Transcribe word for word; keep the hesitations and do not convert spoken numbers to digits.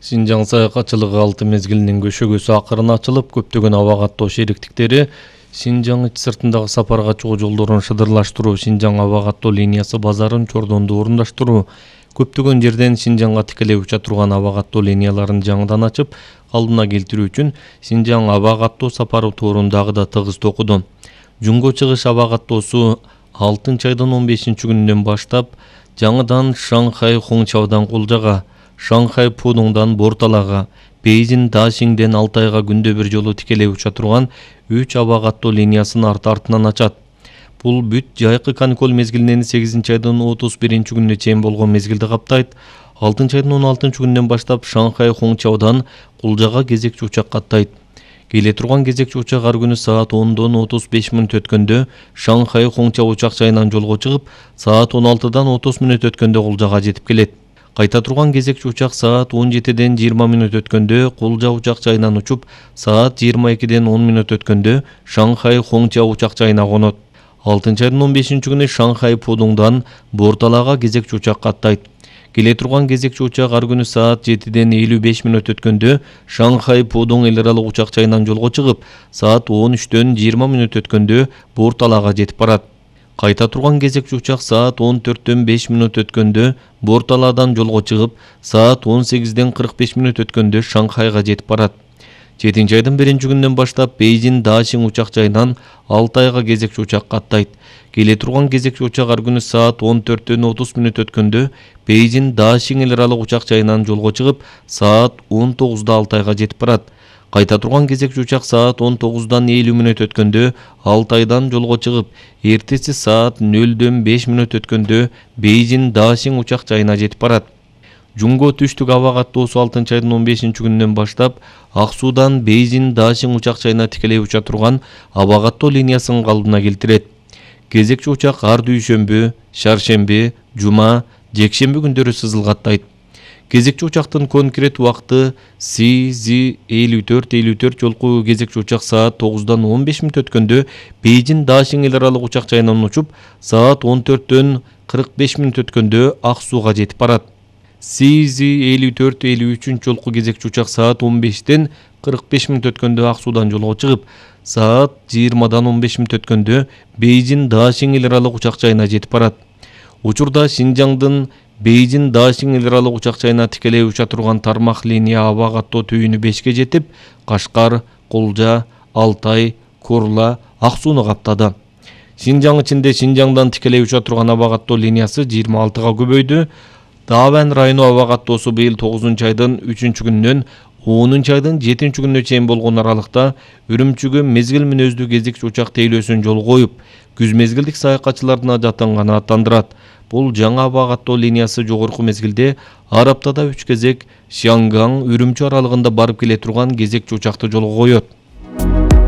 Синжаң саякатчылыгы алты мезгилинин көшөгөсү акырын ачылып, көптөгөн аба каттоо шериктиктери Синжаң ич сыртындагы сапарга чыгуу жолдорун шыдырлаштыруу, Синжаң аба каттоо линиясы базарын чордондуу орундаштыруу, көптөгөн жерден Синжаңга тикелей уча турган аба каттоо линияларын жаңыдан ачып, калыбына келтирүү үчүн Синжаң аба каттоо сапары туурун дагы да тыгыз токуду. Жунго чыгыш аба каттоосу алтынчы айдын он бешинчи күнүнөн баштап жаңыдан Шанхай Хоңчаодан Кулжага, Шанхай Пудуңдан Борталага, Бейжин Дашиңден Алтайга күндө бир жолу тикелей уча турган үч аба каттоо линиясын арты-артынан ачат. Бул бүт жайкы каникул мезгилинен сегизинчи айдын отуз биринчи күнүнө чейин болгон мезгилди каптайт. алтынчы айдын он алтынчы күнүнөн баштап Шанхай Хоңчаодан Кулжага кезекчи учак каттайт. Келе турган кезекчи учак ар күнү саат ондон отуз беш мүнөт өткөндө Шанхай Хоңчао учак жайынан жолго чыгып, саат он алтыдан отуз мүнөт өткөндө Кулжага жетип келет. Кайта турган кезекчи учак саат он жетиден жыйырма мүнөт өткөндө Кулжа учак жайынан учуп, саат жыйырма экиден он мүнөт өткөндө Шанхай Хоңчао учак жайына конот. алтынчы айдын он бешинчи күнү Шанхай Пудуңдан Борталага кезекчи учак каттайт. Келе турган кезекчи учак ар күнү саат жетиден элүү беш мүнөт өткөндө Шанхай Пудуң эл аралык учак жайынан жолго чыгып, саат он үчтөн жыйырма мүнөт өткөндө Борталага жетип барат. Кайта турган кезекчи учак саат он төрттөн беш мүнөт өткөндө Борталадан жолго чыгып, саат он сегизден кырк беш мүнөт өткөндө Шанхайга жетип барат. жетинчи айдын биринчи күнүнөн баштап Бейжин Дашиң учак жайынан Алтайга кезекчи учак каттайт. Келе турган кезекчи учак ар күнү саат он төрттөн отуз мүнөт өткөндө Бейжин Дашиң эл аралык учак жайынан жолго чыгып, саат он тогузда Алтайга жетип барат. Кайта турган кезекчи учак саат он тогуздан элүү мүнөт өткөндө Алтайдан жолго чыгып, эртеси саат нөлдөн беш мүнөт өткөндө Бейжин Дашиң учак жайына жетип барат. Жунго түштүк аба каттоосу алтынчы айдын он бешинчи күнүнөн баштап Ак Суудан Бейжин Дашиң учак жайына тикелей уча турган аба каттоо линиясын калыбына келтирет. Кезекчи учак ар дүйшөмбү, шаршемби, жума, жекшемби күндөрү сызыл каттайт. Кезекчи учактын конкрет убакты Си Зи элүү төрт элүү төрт жолку кезекчи учак саат тогуздан он беш мүнөт өткөндө Бейжин Дашиң эл аралык учак жайынан учуп, саат он төрттөн кырк беш мүнөт өткөндө Ак Сууга жетип барат. Си Зи элүү төрт элүү үчүнчү жолку кезекчи учак саат он бештен кырк беш мүнөт өткөндө Ак Суудан жолго чыгып, саат жыйырмадан он беш мүнөт өткөндө Бейжин Дашиң эл аралык учак жайына жетип барат. Учурда Синжаңдын Бейжин Дашиң эл аралык учак жайына тикелей уча турган тармак линия аба каттоо түйүнү бешке жетип, Кашкар, Кулжа, Алтай, Курла, Ак Сууну каптады. Синжаң ичинде Синжаңдан тикелей уча турган аба каттоо линиясы жыйырма алтыга көбөйдү. Даван району аба каттоосу быйыл тогузунчу айдын үчүнчү күнүнөн онунчу айдын жетинчи күнүнө чейин болгон аралыкта Үрүмчүгө мезгил мүнөздүү кезекчи учак тейлөөсүн жолго коюп, күз мезгилдик саякатчылардын ажаттанганы аттандырат. Бул жаңы аба каттоо линиясы жогорку мезгилде ар аптада үч кезек Шианган Үрүмчү аралыгында барып келе турган кезекчи учакты жолго коет.